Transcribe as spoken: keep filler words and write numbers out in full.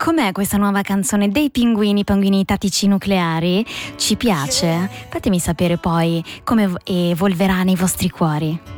com'è questa nuova canzone dei Pinguini, Pinguini Tattici Nucleari? Ci piace? Fatemi sapere poi come evolverà nei vostri cuori.